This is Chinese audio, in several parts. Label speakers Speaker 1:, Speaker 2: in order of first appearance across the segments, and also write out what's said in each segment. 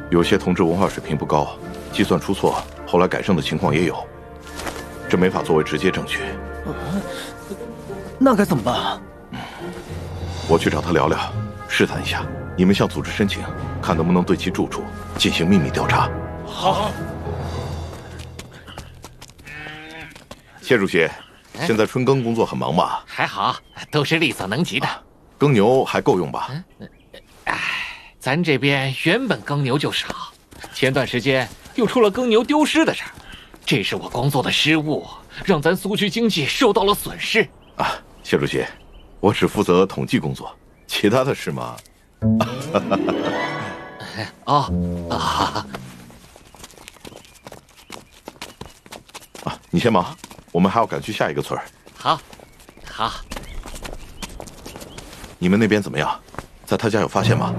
Speaker 1: 有些同志文化水平不高，计算出错，后来改正的情况也有，这没法作为直接证据。
Speaker 2: 那该怎么办？
Speaker 1: 我去找他聊聊，试探一下。你们向组织申请，看能不能对其住处进行秘密调查。
Speaker 3: 好。
Speaker 1: 谢主席，现在春耕工作很忙吧？
Speaker 3: 还好，都是力所能及的。
Speaker 1: 耕牛还够用吧？
Speaker 3: 咱这边原本耕牛就少，前段时间又出了耕牛丢失的事儿，这是我工作的失误，让咱苏区经济受到了损失。
Speaker 1: 谢主席，我只负责统计工作，其他的事嘛……你先忙，我们还要赶去下一个村儿。
Speaker 3: 好。
Speaker 1: 你们那边怎么样？在他家有发现吗？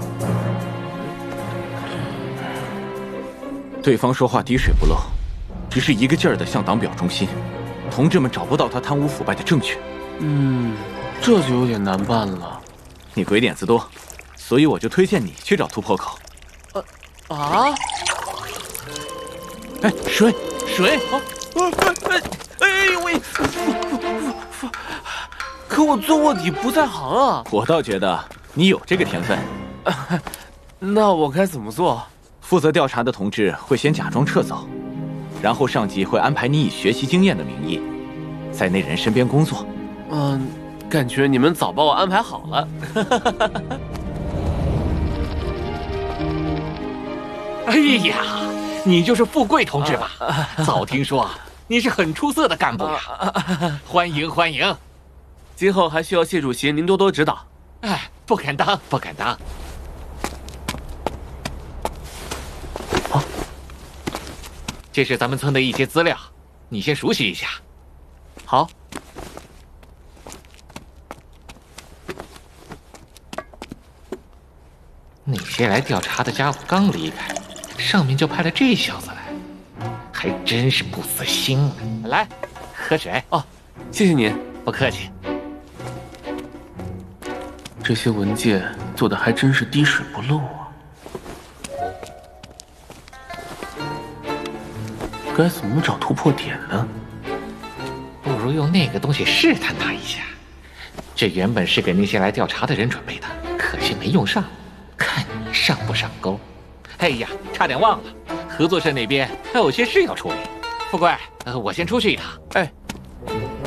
Speaker 4: 对方说话滴水不漏，只是一个劲儿的向党表忠心，同志们找不到他贪污腐败的证据。
Speaker 2: 这就有点难办了。
Speaker 4: 你鬼点子多，所以我就推荐你去找突破口。水！
Speaker 2: 喂！可我做卧底不在行啊。
Speaker 4: 我倒觉得你有这个天分。
Speaker 2: 那我该怎么做？
Speaker 4: 负责调查的同志会先假装撤走，然后上级会安排你以学习经验的名义，在那人身边工作。
Speaker 2: 感觉你们早把我安排好了。
Speaker 3: 哎呀，你就是富贵同志吧？早听说你是很出色的干部呀，欢迎。
Speaker 2: 今后还需要谢主席您多多指导。
Speaker 3: 不敢当。这是咱们村的一些资料，你先熟悉一下。
Speaker 2: 好。
Speaker 3: 那些来调查的家伙刚离开，上面就派了这小子来，还真是不死心了。来，喝水。
Speaker 2: 谢谢您。
Speaker 3: 不客气。
Speaker 2: 这些文件做的还真是滴水不漏啊。该怎么找突破点呢？
Speaker 3: 不如用那个东西试探他一下。这原本是给那些来调查的人准备的，可惜没用上，看你上不上钩。哎呀，差点忘了，合作社那边还有些事要处理。富贵，我先出去一趟。